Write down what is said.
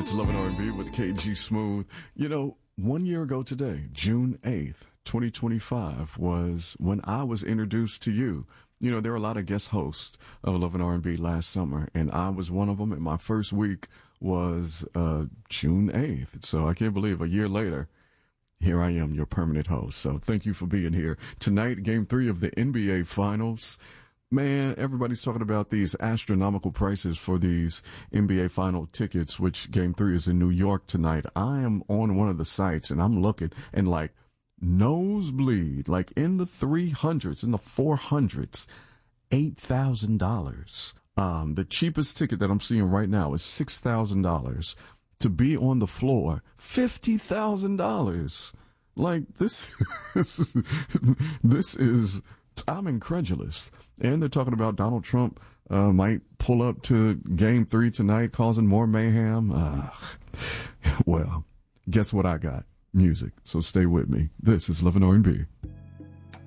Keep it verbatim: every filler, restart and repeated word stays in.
It's Love and R and B with K G Smooth. You know, one year ago today, June eighth, twenty twenty-five, was when I was introduced to you. You know, there were a lot of guest hosts of Love and R and B last summer, and I was one of them, and my first week was uh, June eighth. So I can't believe a year later, here I am, your permanent host. So thank you for being here. Tonight, game three of the N B A Finals. Man, everybody's talking about these astronomical prices for these N B A final tickets, which game three is in New York tonight. I am on one of the sites and I'm looking and like nosebleed, like in the three hundreds, in the four hundreds, eight thousand dollars. Um, the cheapest ticket that I'm seeing right now is six thousand dollars. To be on the floor, fifty thousand dollars. Like this, this, this is, I'm incredulous. And they're talking about Donald Trump uh, might pull up to game three tonight, causing more mayhem. Uh, well, guess what I got? Music. So stay with me. This is Love and R and B.